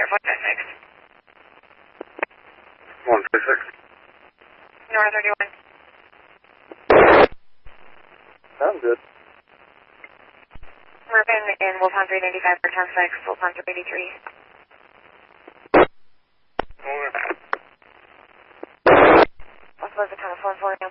Verify 6. 136. Nora 31. I'm good. Mervin in Wolfhound 395 for 10-6, Wolfhound 383. Over. West was the 10-4 for